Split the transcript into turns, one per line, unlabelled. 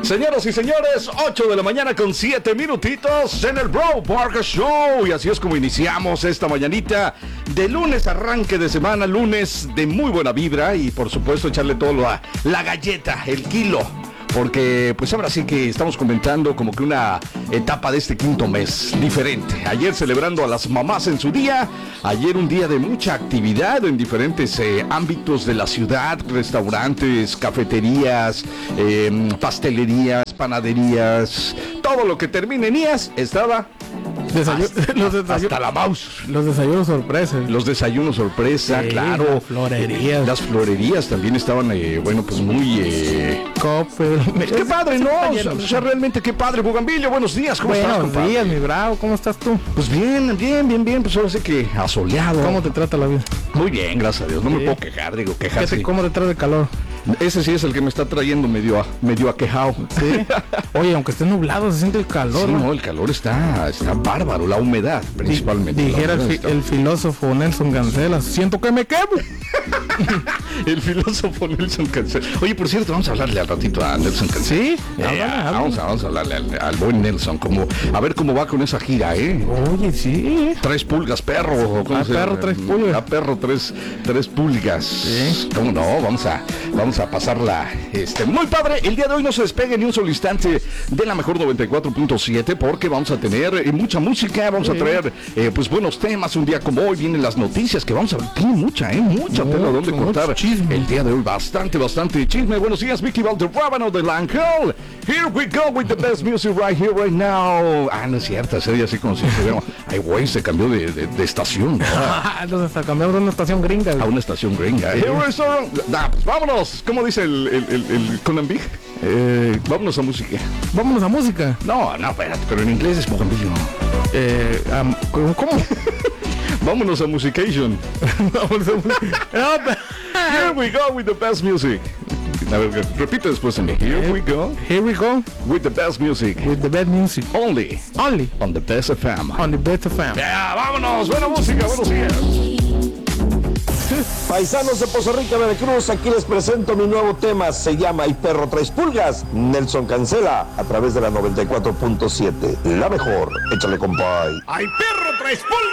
Señoras y señores, 8 de la mañana con 7 minutitos en el Bro Parker Show. Y así es como iniciamos esta mañanita de lunes, arranque de semana, lunes de muy buena vibra. Y por supuesto echarle todo la galleta, el kilo. Porque pues ahora sí que estamos comentando como que una etapa de este quinto mes diferente. Ayer celebrando a las mamás en su día. Ayer un día de mucha actividad en diferentes ámbitos de la ciudad. Restaurantes, cafeterías, pastelerías, panaderías. Todo lo que termine en IAS estaba... hasta la mouse.
Los desayunos sorpresa.
Los desayunos sorpresa, sí, claro.
Las florerías.
Las florerías también estaban, bueno, pues muy...
Coppel.
Qué padre, ¿no? O sea, realmente qué padre. Bugambilio, buenos días, ¿cómo estás, compadre?
Buenos días, mi bravo, ¿cómo estás tú?
Pues bien, pues ahora sí que asoleado.
¿Cómo te trata la vida?
Muy bien, gracias a Dios, no me puedo quejar, digo, quejarse.
¿Cómo te trata el calor?
Ese sí es el que me está trayendo medio aquejado.
¿Sí? Oye, aunque esté nublado, se siente el calor.
Sí, no, el calor está bárbaro, la humedad principalmente.
Dijera el filósofo Nelson Cancela, siento que me quemo.
El filósofo Nelson Cancela. Oye, por cierto, vamos a hablarle al ratito a Nelson Cancela.
Sí,
vamos a hablarle al buen Nelson, a ver cómo va con esa gira, ¿eh?
Oye, sí.
3 pulgas, perro.
A perro 3 pulgas.
A perro 3 pulgas.
Sí.
¿Cómo no? Vamos a pasarla muy padre. El día de hoy no se despegue ni un solo instante de la mejor 94.7 porque vamos a tener mucha música, vamos a traer pues buenos temas. Un día como hoy vienen las noticias que vamos a ver. Tiene mucha tela donde cortar.
Chisme.
El día de hoy bastante chisme. Buenos días, Vicky Valderrábano de Lancel. Here we go with the best music right here, right now. Ah, no es cierto, sería así como si se vea. Ay, güey, se cambió de estación, ¿no?
Entonces cambiamos de una estación gringa.
A una estación gringa. Pues vámonos. ¿Cómo dice el Conan Big? Vámonos a música.
Vámonos a música.
No, espérate, pero en inglés es Bugambilio.
¿Cómo?
Vámonos a Musication. Here we go with the best music. A ver, repite después en Here we go.
Here we go.
With the best music.
With the best music.
Only. On the best FM.
On the best FM.
Yeah, vámonos. Buena música, buenos días.
Paisanos de Poza Rica, Veracruz, aquí les presento mi nuevo tema, se llama El perro 3 pulgas, Nelson Cancela, a través de la 94.7, la mejor, échale compay.
¡Ay, perro 3 pulgas!